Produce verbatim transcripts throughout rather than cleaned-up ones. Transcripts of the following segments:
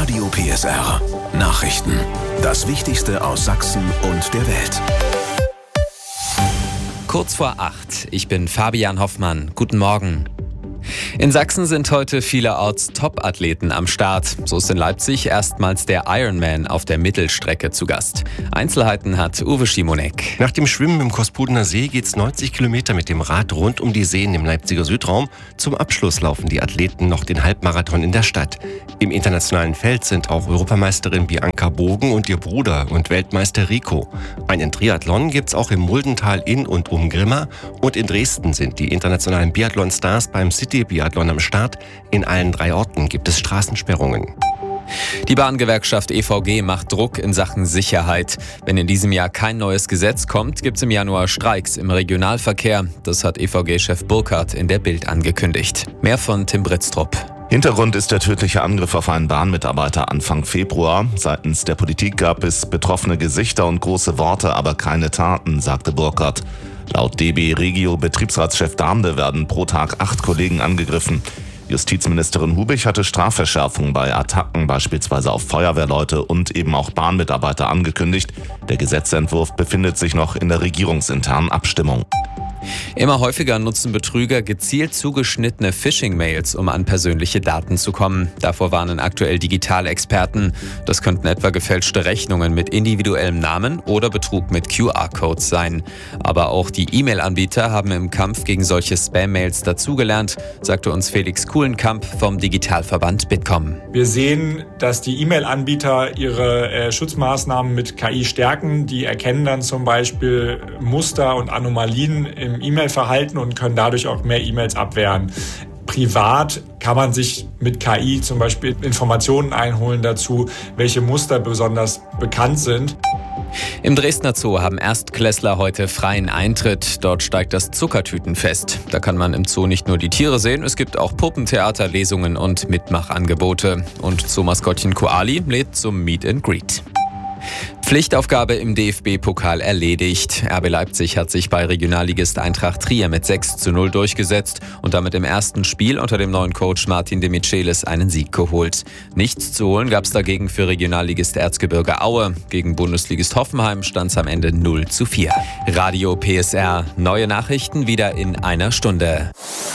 Radio P S R Nachrichten. Das Wichtigste aus Sachsen und der Welt. Kurz vor acht. Ich bin Fabian Hoffmann. Guten Morgen. In Sachsen sind heute vielerorts Top-Athleten am Start. So ist in Leipzig erstmals der Ironman auf der Mittelstrecke zu Gast. Einzelheiten hat Uwe Schimonek. Nach dem Schwimmen im Kospudener See geht's neunzig Kilometer mit dem Rad rund um die Seen im Leipziger Südraum. Zum Abschluss laufen die Athleten noch den Halbmarathon in der Stadt. Im internationalen Feld sind auch Europameisterin Bianca Bogen und ihr Bruder und Weltmeister Rico. Einen Triathlon gibt's auch im Muldental in und um Grimma. Und in Dresden sind die internationalen Biathlon-Stars beim City-Biathlon am Start. In allen drei Orten gibt es Straßensperrungen. Die Bahngewerkschaft E V G macht Druck in Sachen Sicherheit. Wenn in diesem Jahr kein neues Gesetz kommt, gibt es im Januar Streiks im Regionalverkehr. Das hat E V G-Chef Burkhardt in der Bild angekündigt. Mehr von Tim Britztrup. Hintergrund ist der tödliche Angriff auf einen Bahnmitarbeiter Anfang Februar. Seitens der Politik gab es betroffene Gesichter und große Worte, aber keine Taten, sagte Burkhardt. Laut D B Regio-Betriebsratschef Darmde werden pro Tag acht Kollegen angegriffen. Justizministerin Hubich hatte Strafverschärfungen bei Attacken, beispielsweise auf Feuerwehrleute und eben auch Bahnmitarbeiter angekündigt. Der Gesetzentwurf befindet sich noch in der regierungsinternen Abstimmung. Immer häufiger nutzen Betrüger gezielt zugeschnittene Phishing-Mails, um an persönliche Daten zu kommen. Davor warnen aktuell Digitalexperten. Das könnten etwa gefälschte Rechnungen mit individuellem Namen oder Betrug mit Q R-Codes sein. Aber auch die E-Mail-Anbieter haben im Kampf gegen solche Spam-Mails dazugelernt, sagte uns Felix Kuhlenkamp vom Digitalverband Bitkom. Wir sehen, dass die E-Mail-Anbieter ihre äh, Schutzmaßnahmen mit K I stärken. Die erkennen dann zum Beispiel Muster und Anomalien im E-Mail-Verhalten und können dadurch auch mehr E-Mails abwehren. Privat kann man sich mit K I zum Beispiel Informationen einholen dazu, welche Muster besonders bekannt sind. Im Dresdner Zoo haben Erstklässler heute freien Eintritt. Dort steigt das Zuckertütenfest. Da kann man im Zoo nicht nur die Tiere sehen, es gibt auch Puppentheater, Lesungen und Mitmachangebote. Und Zoomaskottchen Koali lädt zum Meet and Greet. Pflichtaufgabe im D F B-Pokal erledigt. R B Leipzig hat sich bei Regionalligist Eintracht Trier mit sechs zu null durchgesetzt und damit im ersten Spiel unter dem neuen Coach Martin de Michelis einen Sieg geholt. Nichts zu holen gab es dagegen für Regionalligist Erzgebirge Aue. Gegen Bundesligist Hoffenheim stand es am Ende null zu vier. Radio P S R. Neue Nachrichten wieder in einer Stunde.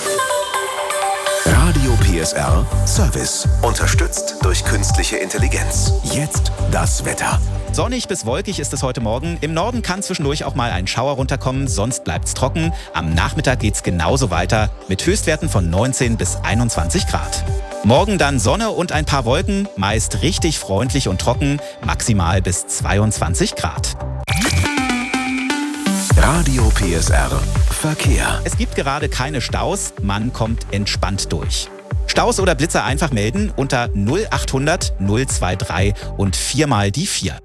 Radio P S R Service. Unterstützt durch künstliche Intelligenz. Jetzt das Wetter. Sonnig bis wolkig ist es heute Morgen. Im Norden kann zwischendurch auch mal ein Schauer runterkommen, sonst bleibt's trocken. Am Nachmittag geht's genauso weiter mit Höchstwerten von neunzehn bis einundzwanzig Grad. Morgen dann Sonne und ein paar Wolken, meist richtig freundlich und trocken, maximal bis zweiundzwanzig Grad. Radio P S R Verkehr. Es gibt gerade keine Staus, man kommt entspannt durch. Staus oder Blitzer einfach melden unter null achthundert null dreiundzwanzig und viermal die vier.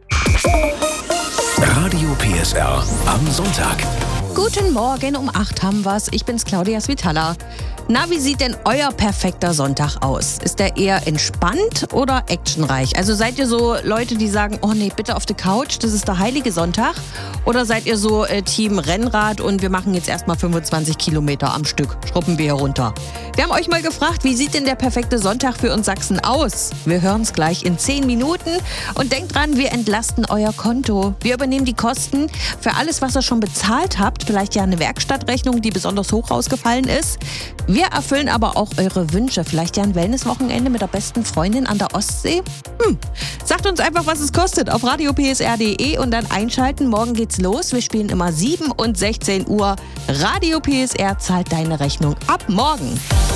Radio P S R am Sonntag. Guten Morgen, um acht haben wir's. Ich bin's, Claudia Svitala. Na, wie sieht denn euer perfekter Sonntag aus? Ist der eher entspannt oder actionreich? Also seid ihr so Leute, die sagen, oh nee, bitte auf die Couch, das ist der heilige Sonntag? Oder seid ihr so äh, Team Rennrad und wir machen jetzt erstmal fünfundzwanzig Kilometer am Stück, schruppen wir hier runter? Wir haben euch mal gefragt, wie sieht denn der perfekte Sonntag für uns Sachsen aus? Wir hören's gleich in zehn Minuten und denkt dran, wir entlasten euer Konto. Wir übernehmen die Kosten für alles, was ihr schon bezahlt habt, vielleicht ja eine Werkstattrechnung, die besonders hoch ausgefallen ist. Wir erfüllen aber auch eure Wünsche. Vielleicht ja ein Wellnesswochenende mit der besten Freundin an der Ostsee? Hm. Sagt uns einfach, was es kostet auf radio p s r punkt d e und dann einschalten. Morgen geht's los. Wir spielen immer sieben und sechzehn Uhr. Radio P S R zahlt deine Rechnung ab morgen.